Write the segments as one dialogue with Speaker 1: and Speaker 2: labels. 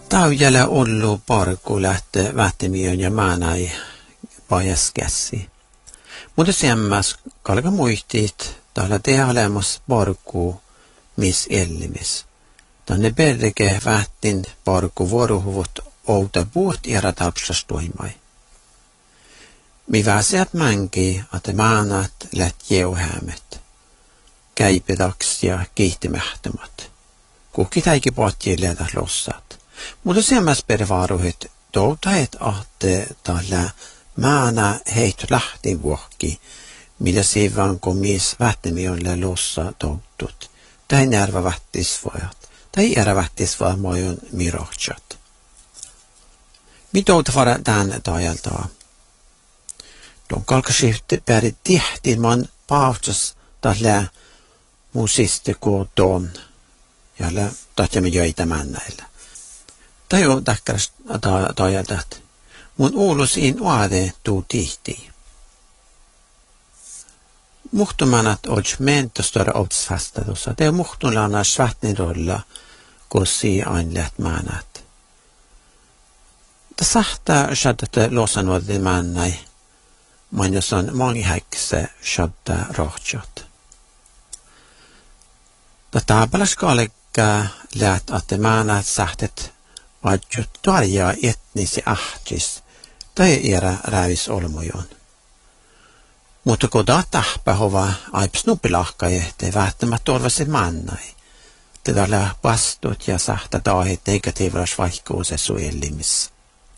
Speaker 1: Taujalla ollu parku lähtee vähtimiön ja maanai pajas käsi. Mutta semmas kalka muistit, täällä tehdä olemas parku mis ellimis. Tänne perke vähtin parku vuorohuvut outa puht ja ratapsas toimai. Mi väsiät mänki, että maanat läht jeuhäämet. Käipedaks ja kiihtimähtämät. Kuhki täiki potji letä lossat. Mutta semmas pervaaruhet toutahet ahte tällä maana heit lähti vuokki, millä siivan komis vähtemiolle lossa toutut. Tai närvä vähtisvojat. Tai ära vähtisvoimojon mirohtsat. Mitouta vara tämän tajaltaa. Don kalkasifte päri tihtiin man paavtsas tällä muusiste koton. Jällä tahtjamme jöitä männäillä. Tai on takkaras tajaltat. Mun uulus in uade tuu tihti. Muhtumanat odj mentostora otsfastatussa. Te muhtulana svähtnin rolla, kossi ain läht manat. Ta sahta shadata losanuodde mannai. Man jos on mangihäkse shadda rohtsjot. Ta taapalaskaalekka läht atte manat sahtet adjut tarjaa etnisi ahtis. Tai era räävis olmojon. Mutta kun tahpa hova aips nupilahka ehte välttämättä olvasit mannai. Tätä vastut ja sahta taahit eikä tiivras vaihkuusessu elimissä.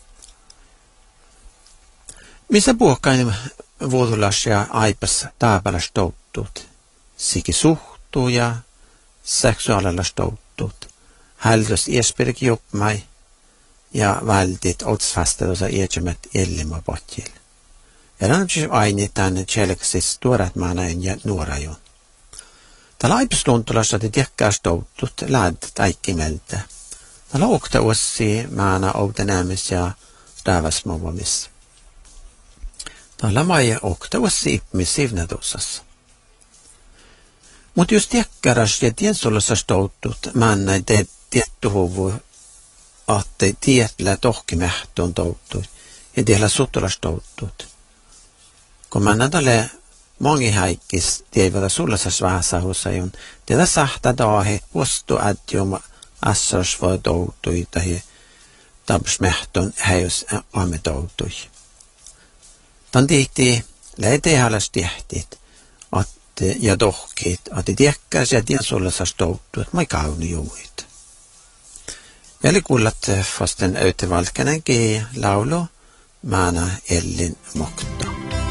Speaker 1: Missä puhkain vuotulas ja aipas taapalas touttut. Siki suhtuu ja seksuaalilas touttut. Häldös iesperki joppmai ja vältit otsvastelusa ietsemät ellimä potjil. Ja nämä aine tänne tjelksis tuorat maanain ja nuorajon. Tällä aipusluntulassa te tiekkäs touttut lähdet äikkimeltä. Tällä okta ossi maana outenäämis ja rääväsmovamis. Tällä maija okta ossi ipmis sivnatussassa. Mutta jos tiekkäras ja tiensulossas touttut maanain te tiettuhuvu, että tietlä tohkimähtoon touttut ja tiellä sutulas touttut. Kun mä näytälle mongi häikkis tievillä sullasas vähäsahusajon, tätä sahta daahe postu ädjum assars voi toutui tai tapsmehton häjus aamme toutui. Tän tihti lähetehäläs tehtit ja tohkit, että tiekkäs ja tien sullasas toutuit, mai kauni juuit. Eli kuulat vasten öytevalkänenkin laulu, maana ellin mokta.